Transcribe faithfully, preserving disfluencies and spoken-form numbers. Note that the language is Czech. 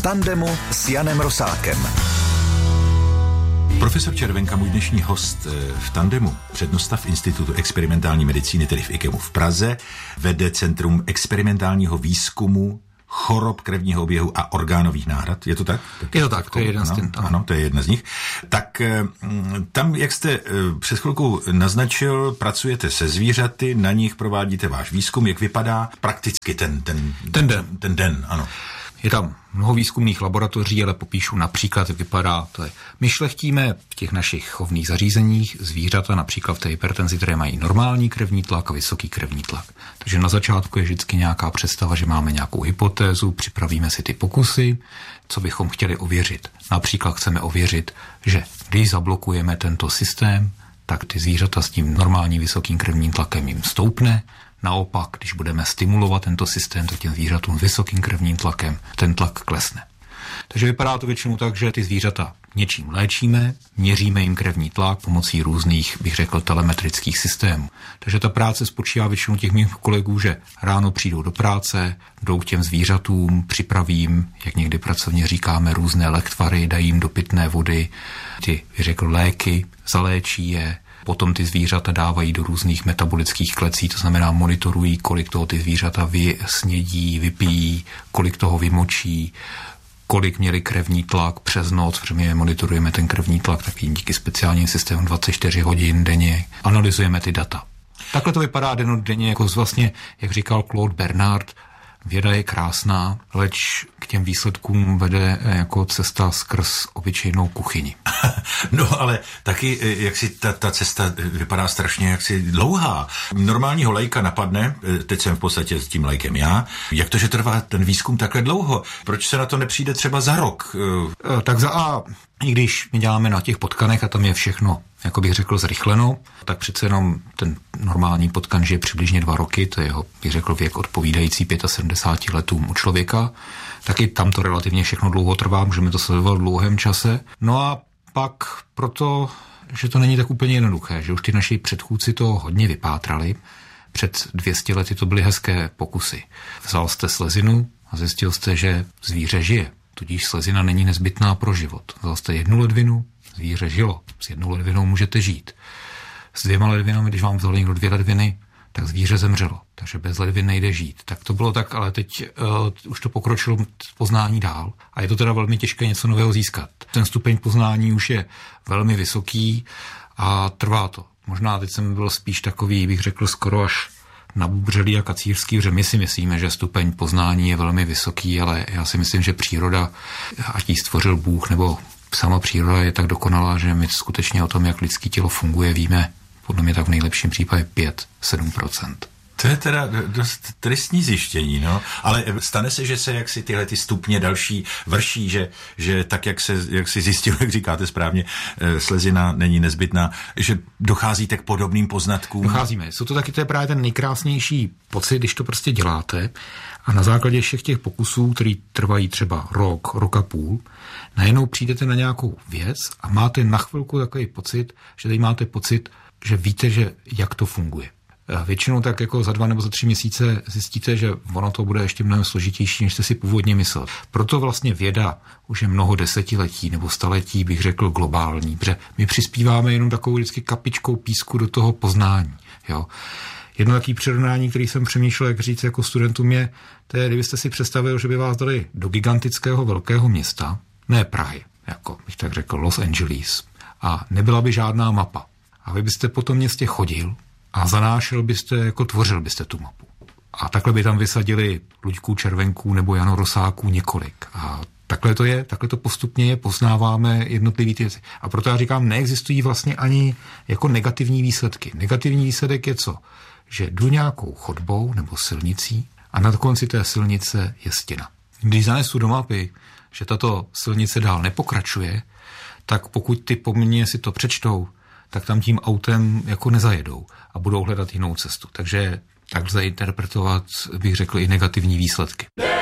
tandemu s Janem Rosákem. Profesor Červenka, můj dnešní host v tandemu, přednosta v Institutu experimentální medicíny, tedy v IKEMu v Praze, vede Centrum experimentálního výzkumu chorob krevního oběhu a orgánových náhrad. Je to tak? Je to tak, to je jedna z těch. Ano, ano, to je jedna z nich. Tak tam, jak jste před chvilkou naznačil, pracujete se zvířaty, na nich provádíte váš výzkum. Jak vypadá prakticky ten, ten, ten den? Ten den, ano. Je tam mnoho výzkumných laboratoří, ale popíšu například, jak vypadá to je. My šlechtíme v těch našich chovných zařízeních zvířata, například v té hypertenzi, které mají normální krevní tlak a vysoký krevní tlak. Takže na začátku je vždycky nějaká představa, že máme nějakou hypotézu, připravíme si ty pokusy, co bychom chtěli ověřit. Například chceme ověřit, že když zablokujeme tento systém, tak ty zvířata s tím normálním vysokým krevním tlakem jim stoupne. Naopak, když budeme stimulovat tento systém, tak těm zvířatům s vysokým krevním tlakem ten tlak klesne. Takže vypadá to většinou tak, že ty zvířata něčím léčíme, měříme jim krevní tlak pomocí různých, bych řekl, telemetrických systémů. Takže ta práce spočívá většinou těch mých kolegů, že ráno přijdou do práce, jdou k těm zvířatům, připravím, jak někdy pracovně říkáme, různé lektvary, dají jim do pitné vody, ty, bych řekl, léky, zaléčí je. Potom ty zvířata dávají do různých metabolických klecí, to znamená monitorují, kolik toho ty zvířata vysnědí, vypijí, kolik toho vymočí, kolik měli krevní tlak přes noc, protože my monitorujeme ten krevní tlak taky díky speciálním systémům dvacet čtyři hodin denně, analyzujeme ty data. Takhle to vypadá dennodenně, jako vlastně, jak říkal Claude Bernard, věda je krásná, leč k těm výsledkům vede jako cesta skrz obyčejnou kuchyni. No ale taky, jak si ta, ta cesta vypadá strašně jaksi dlouhá. Normálního laika napadne, teď jsem v podstatě s tím laikem já, jak to, že trvá ten výzkum takhle dlouho? Proč se na to nepřijde třeba za rok? Tak za A, i když my děláme na těch potkanech a tam je všechno, jako bych řekl, zrychleno, tak přece jenom ten normální potkan žije přibližně dva roky, to je jeho, bych řekl, věk odpovídající sedmdesáti pěti letům u člověka, taky tam to relativně všechno dlouho trvá, můžeme to sledovat v dlouhém čase. No a pak proto, že to není tak úplně jednoduché, že už ty naši předchůdci to hodně vypátrali. Před dvěma sty lety to byly hezké pokusy. Vzal jste slezinu a zjistil jste, že zvíře žije, tudíž slezina není nezbytná pro život. Vzal jste jednu ledvinu, zvíře žilo, s jednou ledvinou můžete žít. S dvěma ledvinami, když vám vzal někdo dvě ledviny, tak zvíře zemřelo, takže bez ledvin nejde žít. Tak to bylo tak, ale teď uh, už to pokročilo poznání dál a je to teda velmi těžké něco nového získat. Ten stupeň poznání už je velmi vysoký a trvá to. Možná teď jsem byl spíš takový, bych řekl, skoro až nabubřelý a kacířský, protože my si myslíme, že stupeň poznání je velmi vysoký, ale já si myslím, že příroda, ať ji stvořil Bůh, nebo sama příroda je tak dokonalá, že my skutečně o tom, jak lidské tělo funguje, víme podle mě tak v nejlepším případě pět až sedm procent. To je teda dost tristní zjištění, no. Ale stane se, že se jaksi tyhle ty stupně další vrší, že, že tak, jak se jak si zjistil, jak říkáte správně, slezina není nezbytná, že docházíte k podobným poznatkům? Docházíme. Jsou to taky, to je právě ten nejkrásnější pocit, když to prostě děláte a na základě všech těch pokusů, který trvají třeba rok, rok a půl, najednou přijdete na nějakou věc a máte na chvilku takový pocit, že tady máte pocit, že víte, že jak to funguje. A většinou tak jako za dva nebo za tři měsíce zjistíte, že ono to bude ještě mnohem složitější, než jste si původně myslel. Proto vlastně věda už je mnoho desetiletí nebo staletí, bych řekl, globální, protože my přispíváme jenom takovou vždycky kapičkou písku do toho poznání. Jo. Jedno takové přirovnání, který jsem přemýšlel, jak říct jako studentům je, to je, kdybyste si představil, že by vás dali do gigantického velkého města, ne Prahy, jako bych tak řekl Los Angeles, a nebyla by žádná mapa. A vy byste po tom městě chodil a zanášel byste, jako tvořil byste tu mapu. A takhle by tam vysadili Luďků Červenků nebo Jano Rosáků několik. A takhle to je, takhle to postupně je, poznáváme jednotlivý ty věci. A proto já říkám, neexistují vlastně ani jako negativní výsledky. Negativní výsledek je co? Že jdu nějakou chodbou nebo silnicí a na konci té silnice je stěna. Když zanesu do mapy, že tato silnice dál nepokračuje, tak pokud ty po mně si to přečtou, tak tam tím autem jako nezajedou a budou hledat jinou cestu. Takže tak lze interpretovat, bych řekl, i negativní výsledky.